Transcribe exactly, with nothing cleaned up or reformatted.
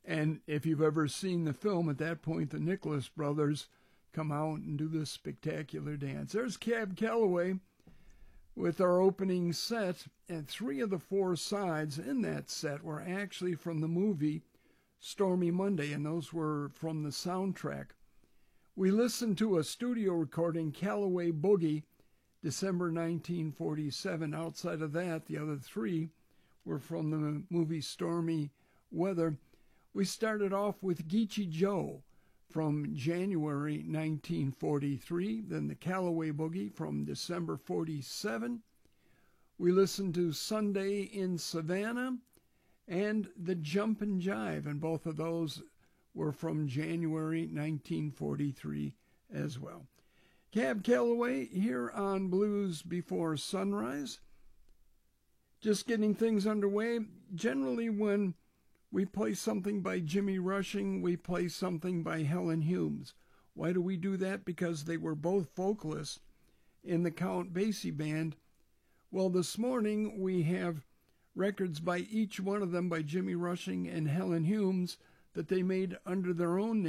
And if you've ever seen the film, at that point, the Nicholas brothers come out and do this spectacular dance. There's Cab Calloway with our opening set, and three of the four sides in that set were actually from the movie Stormy Monday, and those were from the soundtrack. We listened to a studio recording, Calloway Boogie, December nineteen forty-seven. Outside of that, the other three were from the movie Stormy Weather. We started off with Geechee Joe from January nineteen forty-three, then the Calloway Boogie from December forty-seven. We listened to Sunday in Savannah and the Jumpin' Jive, and both of those were from January nineteen forty-three as well. Cab Calloway here on Blues Before Sunrise. Just getting things underway. Generally, when we play something by Jimmy Rushing, we play something by Helen Humes. Why do we do that? Because they were both vocalists in the Count Basie Band. Well, this morning we have records by each one of them, by Jimmy Rushing and Helen Humes, that they made under their own name.